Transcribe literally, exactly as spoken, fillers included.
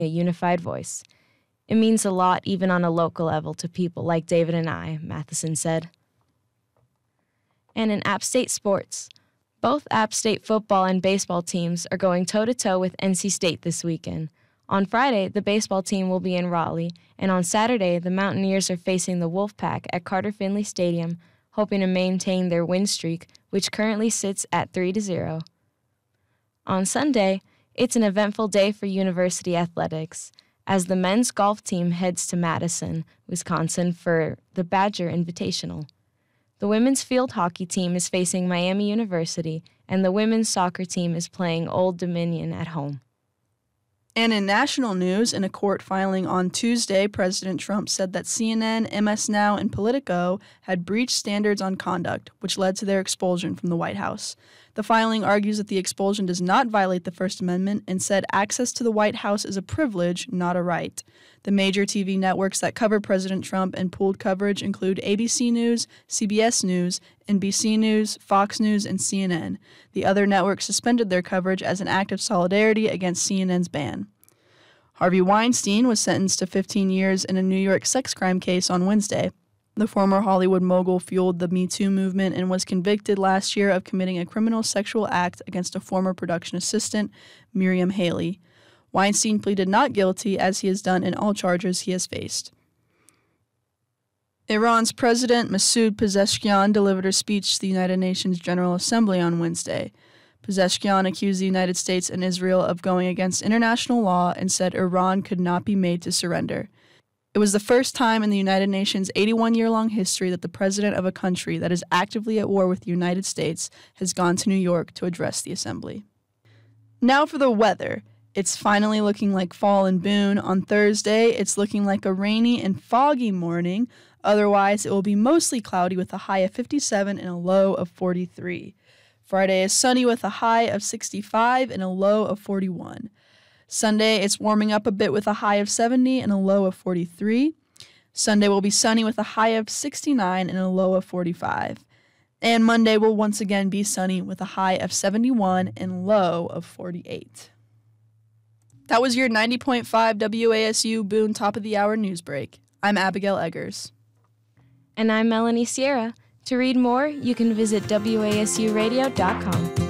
a unified voice. It means a lot even on a local level to people like David and I, Matheson said. And in App State sports, both App State football and baseball teams are going toe-to-toe with N C State this weekend. On Friday, the baseball team will be in Raleigh, and on Saturday, the Mountaineers are facing the Wolfpack at Carter Finley Stadium, hoping to maintain their win streak, which currently sits at three to zero. On Sunday, it's an eventful day for university athletics, as the men's golf team heads to Madison, Wisconsin for the Badger Invitational. The women's field hockey team is facing Miami University, and the women's soccer team is playing Old Dominion at home. And in national news, in a court filing on Tuesday, President Trump said that C N N, M S Now, and Politico had breached standards on conduct, which led to their expulsion from the White House. The filing argues that the expulsion does not violate the First Amendment and said access to the White House is a privilege, not a right. The major T V networks that cover President Trump and pooled coverage include A B C News, C B S News, N B C News, Fox News, and C N N. The other networks suspended their coverage as an act of solidarity against C N N's ban. Harvey Weinstein was sentenced to fifteen years in a New York sex crime case on Wednesday. The former Hollywood mogul fueled the Me Too movement and was convicted last year of committing a criminal sexual act against a former production assistant, Miriam Haley. Weinstein pleaded not guilty, as he has done in all charges he has faced. Iran's President Masoud Pezeshkian delivered a speech to the United Nations General Assembly on Wednesday. Pezeshkian accused the United States and Israel of going against international law and said Iran could not be made to surrender. It was the first time in the United Nations' eighty-one-year-long history that the president of a country that is actively at war with the United States has gone to New York to address the assembly. Now for the weather. It's finally looking like fall in Boone. On Thursday, it's looking like a rainy and foggy morning. Otherwise, it will be mostly cloudy with a high of fifty-seven and a low of forty-three. Friday is sunny with a high of sixty-five and a low of forty-one. Sunday, it's warming up a bit with a high of seventy and a low of forty-three. Sunday will be sunny with a high of sixty-nine and a low of forty-five. And Monday will once again be sunny with a high of seventy-one and low of forty-eight. That was your ninety point five W A S U Boone Top of the Hour news break. I'm Abigail Eggers. And I'm Melanie Sierra. To read more, you can visit W A S U radio dot com.